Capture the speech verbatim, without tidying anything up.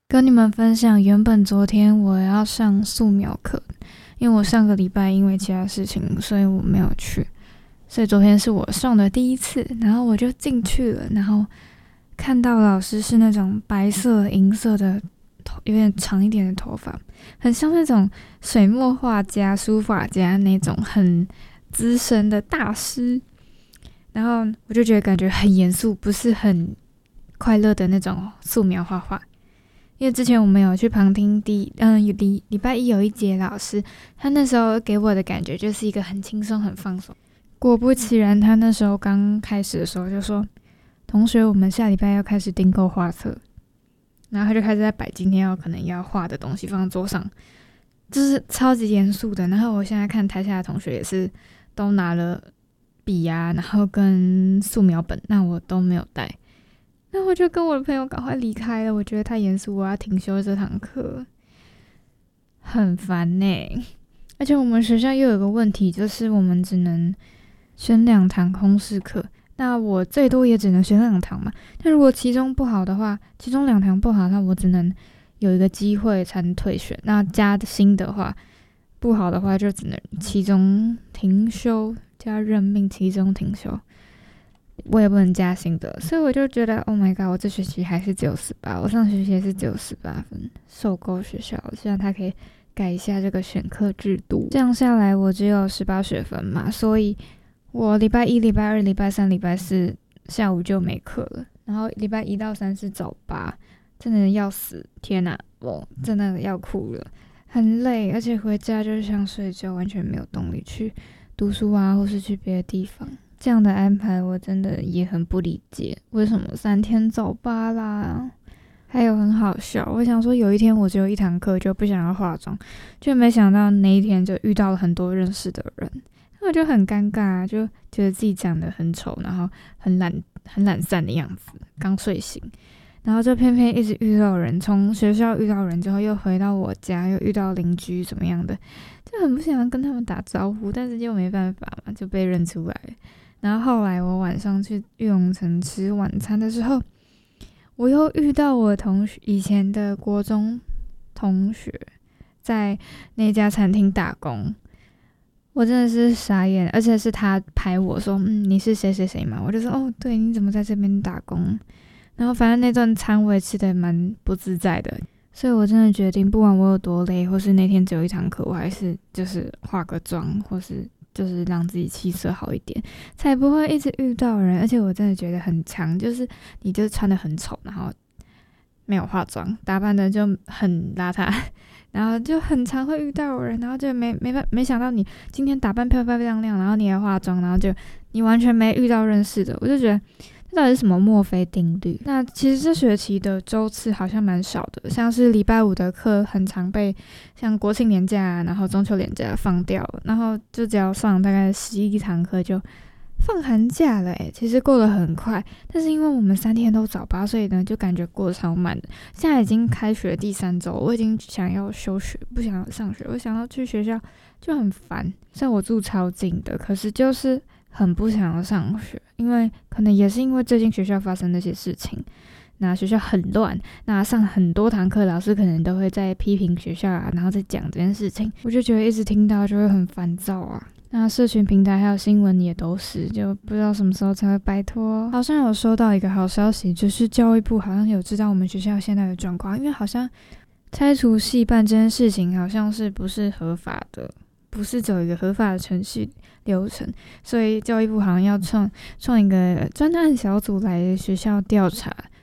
跟你们分享，原本昨天我要上素描课，因为我上个礼拜因为其他事情，所以我没有去，所以昨天是我上的第一次，然后我就进去了，然后看到老师是那种白色银色的头，有点长一点的头发，很像那种水墨画家、书法家那种很资深的大师，然后我就觉得感觉很严肃，不是很快乐的那种素描画画。因为之前我们有去旁听第嗯礼礼拜一有一节老师，他那时候给我的感觉就是一个很轻松很放松。果不其然，他那时候刚开始的时候就说：“同学，我们下礼拜要开始订购画册。”然后他就开始在摆今天要可能要画的东西放在桌上，就是超级严肃的。然后我现在看台下的同学也是都拿了笔啊，然后跟素描本，那我都没有带。那我就跟我的朋友赶快离开了，我觉得太严肃，我要停休这堂课，很烦欸。而且我们学校又有个问题，就是我们只能选两堂通识课，那我最多也只能选两堂嘛。但如果其中不好的话，其中两堂不好，那我只能有一个机会才能退选。那加薪的话，不好的话就只能期中停休加任命期中停休。我也不能加薪的，所以我就觉得 Oh my god， 我这学期还是只有十八，我上学期也是只有十八分，受够学校，希望他可以改一下这个选课制度。这样下来我只有十八学分嘛，所以我礼拜一、礼拜二、礼拜三、礼拜四下午就没课了，然后礼拜一到三是早八，真的要死，天哪，我真的要哭了，很累，而且回家就想睡觉，完全没有动力去读书啊，或是去别的地方。这样的安排我真的也很不理解，为什么三天早八啦？还有很好笑，我想说有一天我只有一堂课就不想要化妆，就没想到那一天就遇到了很多认识的人，我就很尴尬，就觉得自己长得很丑，然后很懒很懒散的样子，刚睡醒，然后就偏偏一直遇到人，从学校遇到人之后又回到我家，又遇到邻居怎么样的，就很不想跟他们打招呼，但是又没办法嘛，就被认出来了。然后后来我晚上去玉龙城吃晚餐的时候，我又遇到我同学以前的国中同学在那家餐厅打工，我真的是傻眼，而且是他拍我说嗯你是谁谁谁嘛，我就说哦对，你怎么在这边打工？然后反正那顿餐我也吃得蛮不自在的，所以我真的决定不管我有多累，或是那天只有一堂课，我还是就是化个妆，或是就是让自己气色好一点，才不会一直遇到人。而且我真的觉得很强，就是你就是穿得很丑，然后没有化妆，打扮的就很邋遢，然后就很常会遇到人，然后就没没没想到你今天打扮漂漂亮亮，然后你还化妆，然后就你完全没遇到认识的，我就觉得这到底是什么墨菲定律？那其实这学期的周次好像蛮少的，像是礼拜五的课很常被像国庆连假然后中秋连假放掉了，然后就只要上大概十一堂课就放寒假了诶，其实过得很快，但是因为我们三天都早八，所以呢就感觉过得超慢的。现在已经开学第三周，我已经想要休学，不想要上学，我想要去学校就很烦。虽然我住超近的，可是就是很不想要上学，因为可能也是因为最近学校发生那些事情，那学校很乱，那上很多堂课老师可能都会在批评学校啊，然后再讲这件事情，我就觉得一直听到就会很烦躁啊。那社群平台还有新闻也都是，就不知道什么时候才会摆脱。好像有收到一个好消息，就是教育部好像有知道我们学校现在的状况，因为好像拆除系办这件事情好像是不是合法的，不是走一个合法的程序流程，所以教育部好像要创创一个专案小组来学校调查